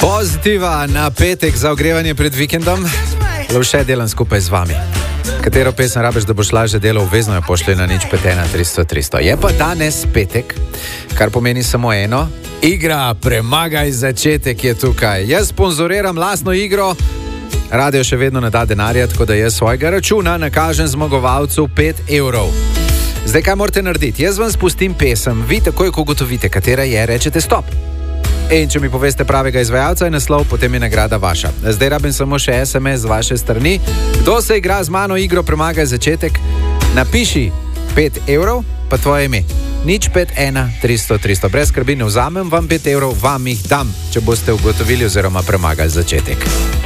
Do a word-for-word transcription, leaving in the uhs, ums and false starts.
Pozitiva na petek za ogrevanje pred vikendom. Lovše delam skupaj z vami. Katero pesem rabiš, da boš lažje delo, obvezno jo pošlji na nič pet ena tristo tristo. Je pa danes petek, kar pomeni samo eno. Igra Premagaj začetek je tukaj. Jaz sponzoriram lastno igro. Radio še vedno ne da denarja, tako da jaz svojega računa nakažem zmagovalcu pet evrov. Zdaj, kaj morate narediti? Jaz vam spustim pesem, vi takoj, ko ugotovite, katera je, rečete stop. In če mi poveste pravega izvajalca in naslov, potem je nagrada vaša. Zdaj rabim samo še es em es z vaše strani. Kdo se igra z mano igro Premagaj začetek? Napiši pet evrov, pa tvoje ime. nič pet ena tristo tristo. Brez skrbi, ne vzamem vam pet evrov, vam jih dam, če boste ugotovili oziroma premagali začetek.